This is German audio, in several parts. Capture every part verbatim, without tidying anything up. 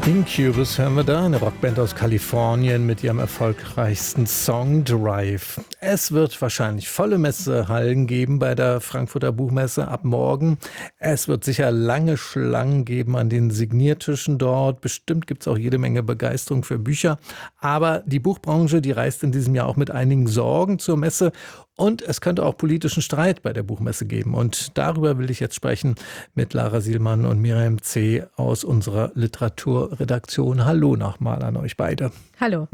Incubus hören wir da, eine Rockband aus Kalifornien mit ihrem erfolgreichsten Song Drive. Es wird wahrscheinlich volle Messehallen geben bei der Frankfurter Buchmesse ab morgen. Es wird sicher lange Schlangen geben an den Signiertischen dort. Bestimmt gibt es auch jede Menge Begeisterung für Bücher. Aber die Buchbranche, die reist in diesem Jahr auch mit einigen Sorgen zur Messe. Und es könnte auch politischen Streit bei der Buchmesse geben. Und darüber will ich jetzt sprechen mit Lara Sielmann und Miriam C. aus unserer Literaturredaktion. Hallo nochmal an euch beide. Hallo.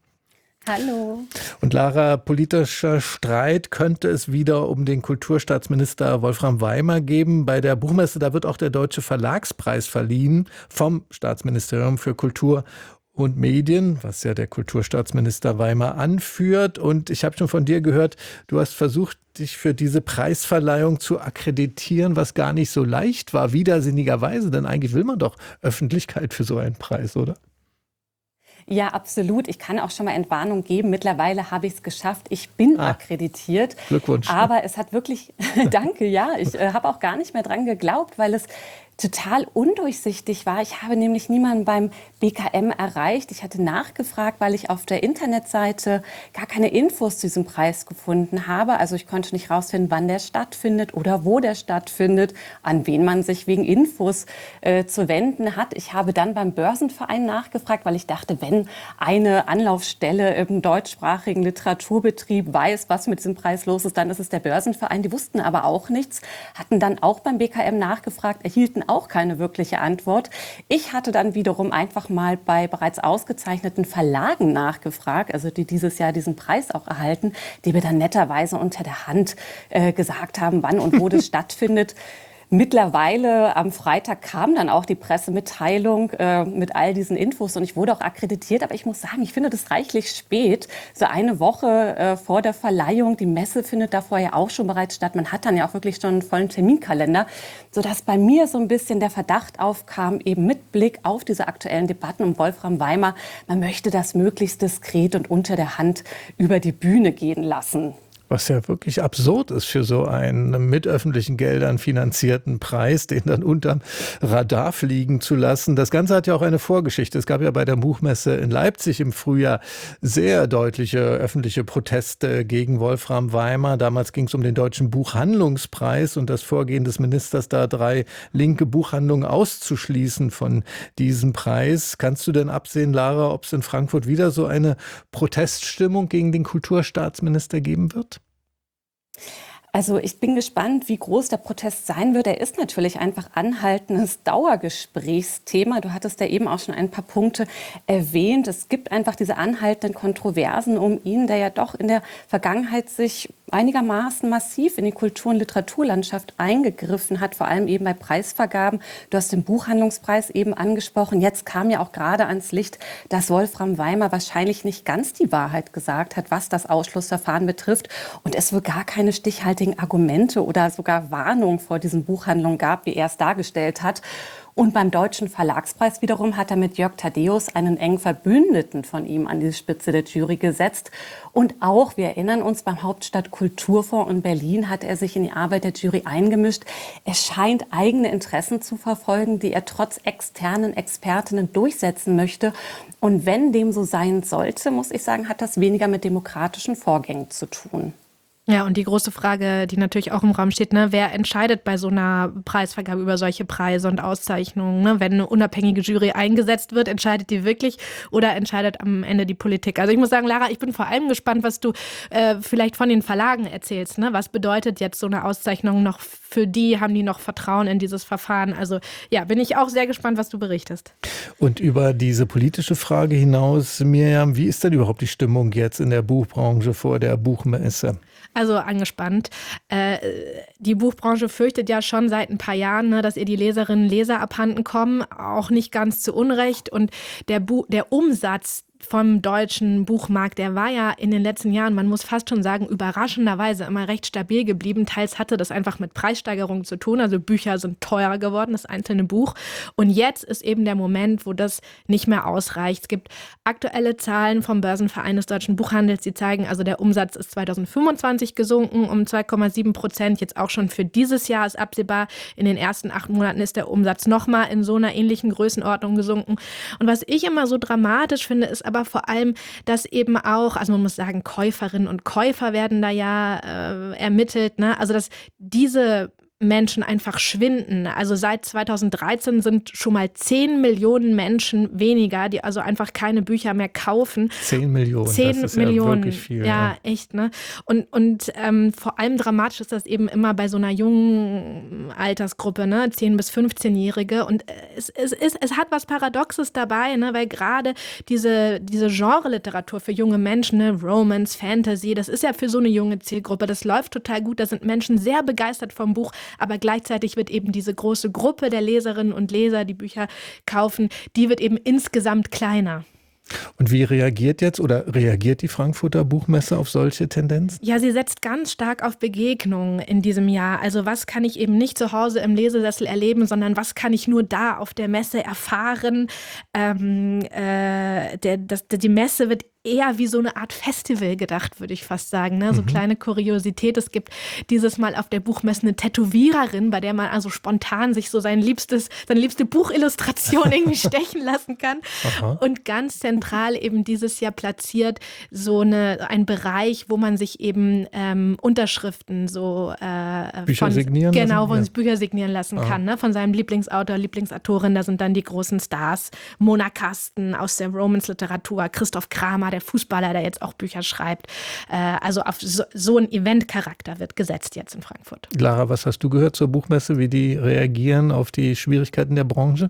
Hallo. Und Lara, politischer Streit könnte es wieder um den Kulturstaatsminister Wolfram Weimer geben. Bei der Buchmesse, da wird auch der Deutsche Verlagspreis verliehen vom Staatsministerium für Kultur und Medien, was ja der Kulturstaatsminister Weimer anführt. Und ich habe schon von dir gehört, du hast versucht, dich für diese Preisverleihung zu akkreditieren, was gar nicht so leicht war, widersinnigerweise, denn eigentlich will man doch Öffentlichkeit für so einen Preis, oder? Ja, absolut. Ich kann auch schon mal Entwarnung geben. Mittlerweile habe ich es geschafft. Ich bin ah, akkreditiert. Glückwunsch. Aber es hat wirklich, danke, ja, ich äh, habe auch gar nicht mehr dran geglaubt, weil es total undurchsichtig war. Ich habe nämlich niemanden beim B K M erreicht. Ich hatte nachgefragt, weil ich auf der Internetseite gar keine Infos zu diesem Preis gefunden habe. Also ich konnte nicht rausfinden, wann der stattfindet oder wo der stattfindet, an wen man sich wegen Infos äh, zu wenden hat. Ich habe dann beim Börsenverein nachgefragt, weil ich dachte, wenn eine Anlaufstelle im deutschsprachigen Literaturbetrieb weiß, was mit diesem Preis los ist, dann ist es der Börsenverein. Die wussten aber auch nichts, hatten dann auch beim B K M nachgefragt, erhielten auch keine wirkliche Antwort. Ich hatte dann wiederum einfach mal bei bereits ausgezeichneten Verlagen nachgefragt, also die dieses Jahr diesen Preis auch erhalten, die mir dann netterweise unter der Hand äh, gesagt haben, wann und wo das stattfindet. Mittlerweile am Freitag kam dann auch die Pressemitteilung äh, mit all diesen Infos und ich wurde auch akkreditiert. Aber ich muss sagen, ich finde das reichlich spät. So eine Woche äh, vor der Verleihung. Die Messe findet davor ja auch schon bereits statt. Man hat dann ja auch wirklich schon einen vollen Terminkalender. Sodass bei mir so ein bisschen der Verdacht aufkam, eben mit Blick auf diese aktuellen Debatten um Wolfram Weimer, man möchte das möglichst diskret und unter der Hand über die Bühne gehen lassen. Was ja wirklich absurd ist für so einen mit öffentlichen Geldern finanzierten Preis, den dann unterm Radar fliegen zu lassen. Das Ganze hat ja auch eine Vorgeschichte. Es gab ja bei der Buchmesse in Leipzig im Frühjahr sehr deutliche öffentliche Proteste gegen Wolfram Weimer. Damals ging es um den Deutschen Buchhandlungspreis und das Vorgehen des Ministers, da drei linke Buchhandlungen auszuschließen von diesem Preis. Kannst du denn absehen, Lara, ob es in Frankfurt wieder so eine Proteststimmung gegen den Kulturstaatsminister geben wird? Also ich bin gespannt, wie groß der Protest sein wird. Er ist natürlich einfach anhaltendes Dauergesprächsthema. Du hattest ja eben auch schon ein paar Punkte erwähnt. Es gibt einfach diese anhaltenden Kontroversen um ihn, der ja doch in der Vergangenheit sich einigermaßen massiv in die Kultur- und Literaturlandschaft eingegriffen hat, vor allem eben bei Preisvergaben. Du hast den Buchhandlungspreis eben angesprochen. Jetzt kam ja auch gerade ans Licht, dass Wolfram Weimer wahrscheinlich nicht ganz die Wahrheit gesagt hat, was das Ausschlussverfahren betrifft und es wohl gar keine stichhaltigen Argumente oder sogar Warnungen vor diesen Buchhandlungen gab, wie er es dargestellt hat. Und beim Deutschen Verlagspreis wiederum hat er mit Jörg Thaddeus einen engen Verbündeten von ihm an die Spitze der Jury gesetzt. Und auch, wir erinnern uns, beim Hauptstadt-Kulturfonds in Berlin hat er sich in die Arbeit der Jury eingemischt. Er scheint eigene Interessen zu verfolgen, die er trotz externen Expertinnen durchsetzen möchte. Und wenn dem so sein sollte, muss ich sagen, hat das weniger mit demokratischen Vorgängen zu tun. Ja, und die große Frage, die natürlich auch im Raum steht, ne, wer entscheidet bei so einer Preisvergabe über solche Preise und Auszeichnungen? Ne? Wenn eine unabhängige Jury eingesetzt wird, entscheidet die wirklich oder entscheidet am Ende die Politik? Also ich muss sagen, Lara, ich bin vor allem gespannt, was du äh, vielleicht von den Verlagen erzählst. Ne? Was bedeutet jetzt so eine Auszeichnung noch für die? Haben die noch Vertrauen in dieses Verfahren? Also ja, bin ich auch sehr gespannt, was du berichtest. Und über diese politische Frage hinaus, Miriam, wie ist denn überhaupt die Stimmung jetzt in der Buchbranche vor der Buchmesse? Also angespannt. Äh, die Buchbranche fürchtet ja schon seit ein paar Jahren, ne, dass ihr die Leserinnen und Leser abhanden kommen, auch nicht ganz zu Unrecht. Und der, Bu- der Umsatz vom deutschen Buchmarkt, der war ja in den letzten Jahren, man muss fast schon sagen, überraschenderweise immer recht stabil geblieben. Teils hatte das einfach mit Preissteigerungen zu tun, also Bücher sind teurer geworden, das einzelne Buch. Und jetzt ist eben der Moment, wo das nicht mehr ausreicht. Es gibt aktuelle Zahlen vom Börsenverein des deutschen Buchhandels, die zeigen, also der Umsatz ist zweitausendfünfundzwanzig gesunken um zwei Komma sieben Prozent. Jetzt auch schon für dieses Jahr ist absehbar, in den ersten acht Monaten ist der Umsatz nochmal in so einer ähnlichen Größenordnung gesunken. Und was ich immer so dramatisch finde, ist aber vor allem, dass eben auch, also man muss sagen, Käuferinnen und Käufer werden da ja äh, ermittelt, ne? Also dass diese Menschen einfach schwinden. Also seit zweitausenddreizehn sind schon mal zehn Millionen Menschen weniger, die also einfach keine Bücher mehr kaufen. zehn Millionen, zehn das ist Millionen. Ja wirklich viel. Ja, ja. echt, ne? Und, und ähm, vor allem dramatisch ist das eben immer bei so einer jungen Altersgruppe, ne? zehn- bis fünfzehnjährige. Und es, es, es, es hat was Paradoxes dabei, ne? Weil gerade diese, diese Genre-Literatur für junge Menschen, ne? Romance, Fantasy, das ist ja für so eine junge Zielgruppe, das läuft total gut, da sind Menschen sehr begeistert vom Buch, aber gleichzeitig wird eben diese große Gruppe der Leserinnen und Leser, die Bücher kaufen, die wird eben insgesamt kleiner. Und wie reagiert jetzt oder reagiert die Frankfurter Buchmesse auf solche Tendenzen? Ja, sie setzt ganz stark auf Begegnungen in diesem Jahr. Also was kann ich eben nicht zu Hause im Lesesessel erleben, sondern was kann ich nur da auf der Messe erfahren? Ähm, äh, der, das, die Messe wird eher wie so eine Art Festival gedacht, würde ich fast sagen. Ne? So mhm. kleine Kuriosität. Es gibt dieses Mal auf der Buchmesse eine Tätowiererin, bei der man also spontan sich so sein liebstes, seine liebste Buchillustration irgendwie stechen lassen kann. Aha. Und ganz zentral eben dieses Jahr platziert so eine, ein Bereich, wo man sich eben ähm, Unterschriften so äh, Bücher von, signieren genau, lassen? wo man Ja. sich Bücher signieren lassen ah. kann. Ne? Von seinem Lieblingsautor, Lieblingsautorin. Da sind dann die großen Stars. Mona Kasten aus der Romance-Literatur, Christoph Kramer, der Fußballer, der jetzt auch Bücher schreibt. Also auf so, so einen Eventcharakter wird gesetzt jetzt in Frankfurt. Lara, was hast du gehört zur Buchmesse, wie die reagieren auf die Schwierigkeiten der Branche?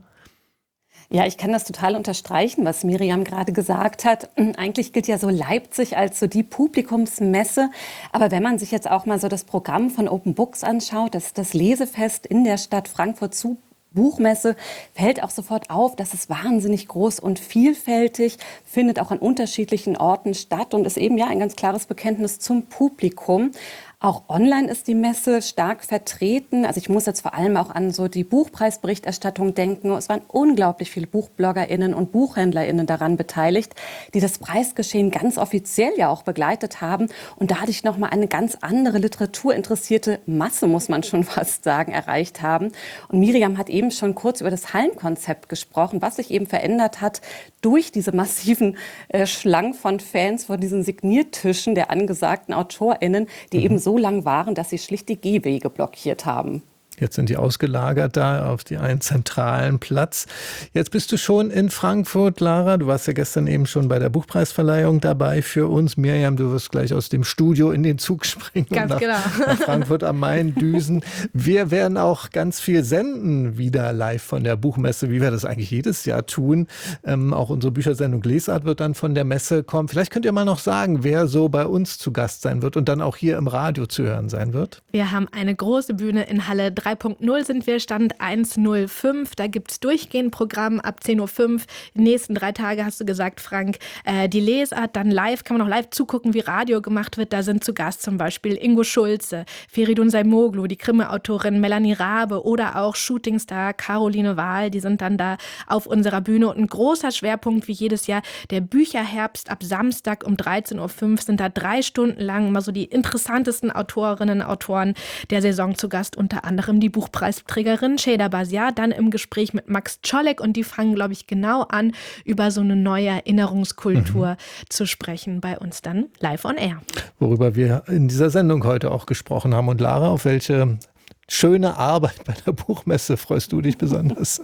Ja, ich kann das total unterstreichen, was Miriam gerade gesagt hat. Eigentlich gilt ja so Leipzig als so die Publikumsmesse. Aber wenn man sich jetzt auch mal so das Programm von Open Books anschaut, das, das Lesefest in der Stadt Frankfurt zu Buchmesse, fällt auch sofort auf, dass es wahnsinnig groß und vielfältig, findet auch an unterschiedlichen Orten statt und ist eben ja ein ganz klares Bekenntnis zum Publikum. Auch online ist die Messe stark vertreten. Also ich muss jetzt vor allem auch an so die Buchpreisberichterstattung denken. Es waren unglaublich viele BuchbloggerInnen und BuchhändlerInnen daran beteiligt, die das Preisgeschehen ganz offiziell ja auch begleitet haben und dadurch nochmal eine ganz andere literaturinteressierte Masse, muss man schon fast sagen, erreicht haben. Und Miriam hat eben schon kurz über das Hallenkonzept gesprochen, was sich eben verändert hat durch diese massiven äh, Schlangen von Fans vor diesen Signiertischen der angesagten AutorInnen, die mhm. eben so lang waren, dass sie schlicht die Gehwege blockiert haben. Jetzt sind die ausgelagert da auf die einen zentralen Platz. Jetzt bist du schon in Frankfurt, Lara. Du warst ja gestern eben schon bei der Buchpreisverleihung dabei für uns. Miriam, du wirst gleich aus dem Studio in den Zug springen ganz und nach, genau. nach Frankfurt am Main düsen. Wir werden auch ganz viel senden, wieder live von der Buchmesse, wie wir das eigentlich jedes Jahr tun. Ähm, auch unsere Büchersendung Lesart wird dann von der Messe kommen. Vielleicht könnt ihr mal noch sagen, wer so bei uns zu Gast sein wird und dann auch hier im Radio zu hören sein wird. Wir haben eine große Bühne in Halle drei Punkt null sind wir, Stand eins null fünf. Da gibt es durchgehend Programm ab zehn Uhr fünf. Die nächsten drei Tage, hast du gesagt, Frank, äh, die Lesart dann live, kann man auch live zugucken, wie Radio gemacht wird. Da sind zu Gast zum Beispiel Ingo Schulze, Feridun Saimoglu, die Krimi-Autorin Melanie Rabe oder auch Shootingstar Caroline Wahl. Die sind dann da auf unserer Bühne. Und ein großer Schwerpunkt wie jedes Jahr, der Bücherherbst ab Samstag um dreizehn Uhr fünf sind da drei Stunden lang immer so die interessantesten Autorinnen und Autoren der Saison zu Gast, unter anderem die Buch Preisträgerin Şeyda Basiar, dann im Gespräch mit Max Czolek und die fangen, glaube ich, genau an, über so eine neue Erinnerungskultur mhm. zu sprechen, bei uns dann live on air. Worüber wir in dieser Sendung heute auch gesprochen haben. Und Lara, auf welche schöne Arbeit bei der Buchmesse freust du dich besonders?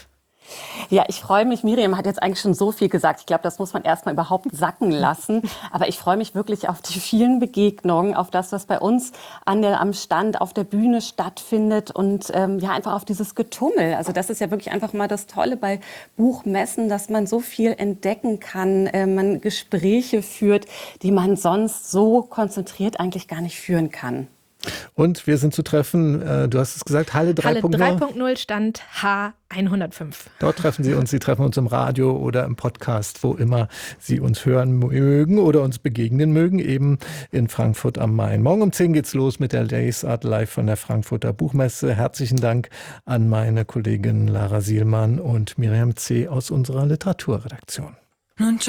Ja, ich freue mich. Miriam hat jetzt eigentlich schon so viel gesagt. Ich glaube, das muss man erstmal überhaupt sacken lassen. Aber ich freue mich wirklich auf die vielen Begegnungen, auf das, was bei uns an der, am Stand, auf der Bühne stattfindet und ähm, ja, einfach auf dieses Getummel. Also das ist ja wirklich einfach mal das Tolle bei Buchmessen, dass man so viel entdecken kann, äh, man Gespräche führt, die man sonst so konzentriert eigentlich gar nicht führen kann. Und wir sind zu treffen, äh, du hast es gesagt, Halle drei Punkt null. Halle drei Punkt null Stand H hundertfünf. Dort treffen Sie uns, Sie treffen uns im Radio oder im Podcast, wo immer Sie uns hören mögen oder uns begegnen mögen, eben in Frankfurt am Main. Morgen um zehn geht's los mit der Days Art Live von der Frankfurter Buchmesse. Herzlichen Dank an meine Kollegin Lara Sielmann und Miriam C. aus unserer Literaturredaktion.